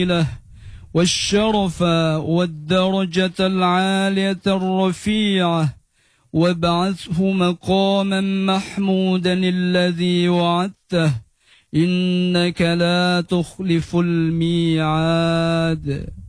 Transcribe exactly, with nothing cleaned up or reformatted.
له والشرف والدرجة العالية الرفيعة، وابعثه مقاما محمودا الذي وعدته إنك لا تخلف الميعاد.